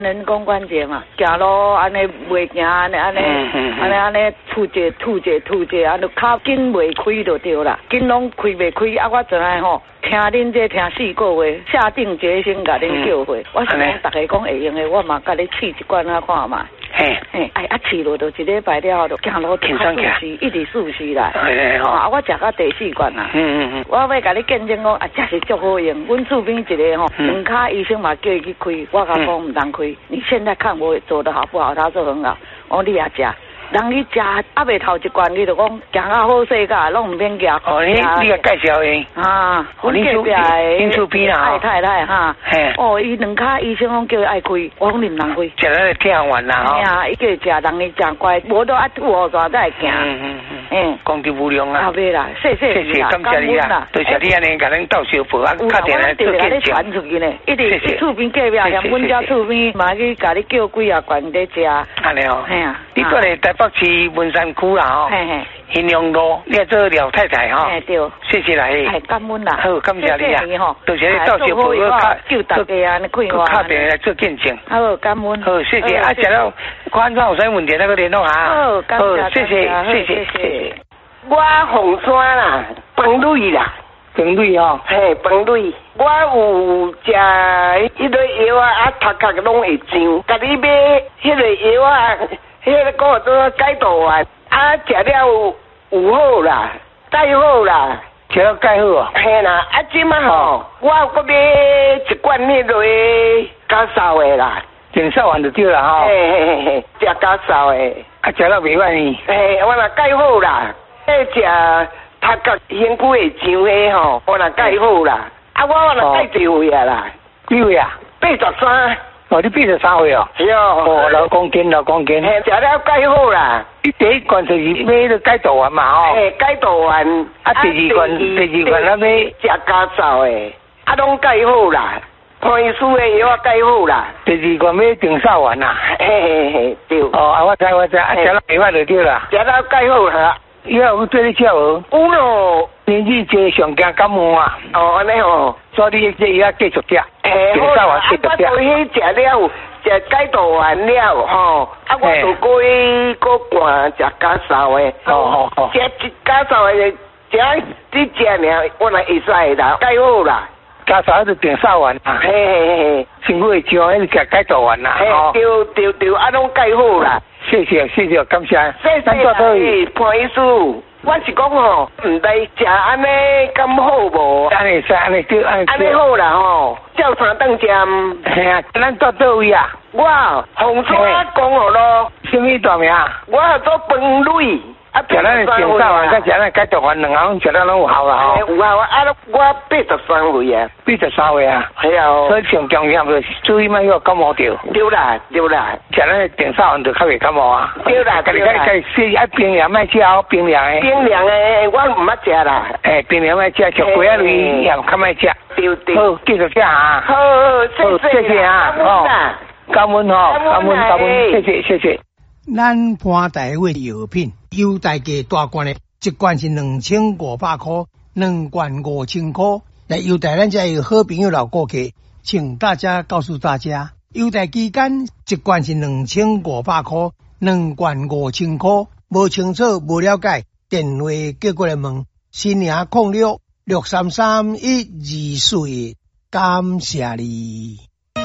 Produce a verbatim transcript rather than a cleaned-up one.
人工关节嘛，行路安尼袂行，安尼安尼安尼安尼吐者吐者吐者，安尼脚筋袂开就对啦，筋拢开袂开，啊我真爱吼。听恁这听四个月，下定决心甲恁叫回。我是讲，大家讲会用的，我嘛甲你试一罐啊看嘛。嘿，嘿，哎啊，试落就一礼拜了，就行路挺舒适，一直舒适啦。啊，我食到第四罐啦。嗯嗯嗯。我要甲你见证讲，啊，这是足好用。阮厝边一个吼，两骹医生嘛叫伊去开，我甲讲唔当开。你现在看我做得好不好？他说很好。我你也食。人你食啊未头一罐，你就讲行啊好势个，拢唔免惊。 哦，你你个介绍的啊， 我你厝你厝边啦， 爱太太哈。嘿。哦，伊两骹医生拢叫伊爱开，我讲你唔通开。 食了听完啦吼。 哎呀，伊叫伊食，人伊真乖，无都爱吐好stra才会行。嗯嗯嗯。嗯， 功德无量啊！ 后尾啦，谢谢谢谢，感谢你啦，多谢你安尼甲咱斗小报啊，打电来做见证。 传出去呢，一直厝边隔壁，像阮家厝边嘛去甲你叫几啊罐在食。 安尼哦。 嘿啊。 你过来台北市文山区啦吼。嘿嘿。新阳路，你要做廖太太哈。哎对。谢谢啦嘿。哎， 感恩啦。 好，感谢你啊。多谢你斗小报，我叫大家安尼开话。 打电来做见证。 好，感恩。 好，谢谢啊，食了，观众有啥问题那个联络哈。 好，感谢。 好，谢谢，谢谢，谢谢。 我红山啦，饭蕊啦， 饭蕊哦， 嘿，饭蕊，我有食迄个药啊，啊头壳拢会痒，甲你买迄个药啊，迄个个做解毒丸，啊食了有好啦，解好啦， 食了解好啊， 嘿啦，啊即嘛吼，我搁买一罐迄个加烧的啦， 减烧丸就对啦吼， 嘿嘿嘿嘿，食加烧的， 啊食了袂歹呢， 嘿，我若解好啦。迄食头壳身躯会痒的吼，我若解好啦。啊，我我若解几岁啊啦？ 几岁啊？ 八十三。 哦，你八十三岁哦？ 是哦。 哦，老公斤老公斤。 嘿，食了解好啦。 你第一罐就是买迄个解毒丸嘛吼。 嘿，解毒丸。 啊，第二罐，第二罐啊买食加sau的，啊，拢解好啦。潘医师的药我解好啦。 第二罐买定烧丸啦。 嘿嘿嘿，对。 哦，啊，我知我知，啊，食了袂歹就对啦。 食了解好啦。 以后有对你照无？ 有咯， 年纪这上惊感冒啊。 哦，安尼吼， 所以你这要继续食。 嘿，好啦，啊，我做迄食了，食解毒丸了吼，啊，我就过去过寒食加烧的。 哦哦哦。 食一加烧的，食你食尔，我若会使啦，解好啦。 加烧就定烧丸啊。 嘿嘿嘿。 身躯会痒，迄是食解毒丸啦。 嘿，对对对，啊，拢解好啦。 谢谢谢谢，感谢。 谢谢啦，潘医师，我是讲吼，唔知食安尼咁好无？ 安尼是安尼对安尼。 安尼好啦吼，照三顿食。 系啊，咱到倒位啊？ 我红山公路咯。 什么大名？ 我做饭蕊。 啊，食咱的正烧丸，甲食咱解毒丸两项食了拢有效啦吼。 有效啊！啊，我八十三岁啊。 八十三岁啊。系啊。所以上重要就是注意莫要感冒着。 对啦，对啦。 食咱的正烧丸就较袂感冒啊。 对啦，对啦。 家己洗啊冰凉莫食哦，冰凉的。 冰凉的我唔捌食啦。诶， 冰凉莫食，食鸡仔类也较莫食。 对对。 好，继续食啊。 好，谢谢。 谢谢啊。哦。感恩吼，感恩感恩，谢谢谢谢。 咱潘大卫药品，优待价大罐的，一罐是两千五百块，两罐五千块。来优待咱家有好朋友老顾客，请大家告诉大家，优待期间一罐是两千五百块，两罐五千块。无清楚无了解，电话叫过来问，新娘空六六三三一二四，感谢你。